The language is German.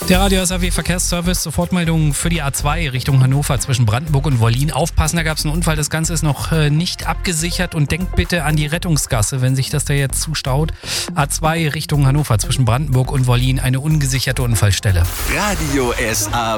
Der Radio SAW Verkehrsservice, Sofortmeldung für die A2 Richtung Hannover zwischen Brandenburg und Wollin. Aufpassen, da gab es einen Unfall, das Ganze ist noch nicht abgesichert und denkt bitte an die Rettungsgasse, wenn sich das da jetzt zustaut. A2 Richtung Hannover zwischen Brandenburg und Wollin, eine ungesicherte Unfallstelle. Radio SAW.